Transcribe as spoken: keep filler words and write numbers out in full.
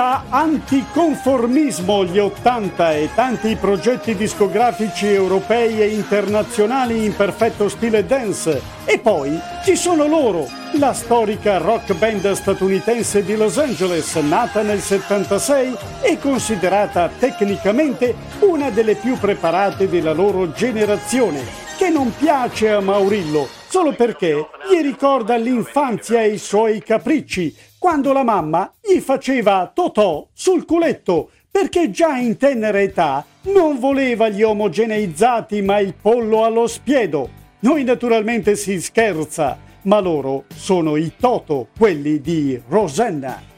A anticonformismo gli ottanta e tanti progetti discografici europei e internazionali in perfetto stile dance. E poi ci sono loro, la storica rock band statunitense di Los Angeles, nata nel settantasei e considerata tecnicamente una delle più preparate della loro generazione, che non piace a Maurillo solo perché gli ricorda l'infanzia e i suoi capricci, quando la mamma gli faceva totò sul culetto, perché già in tenera età non voleva gli omogeneizzati ma il pollo allo spiedo. Noi naturalmente si scherza, ma loro sono i Toto, quelli di Rosanna.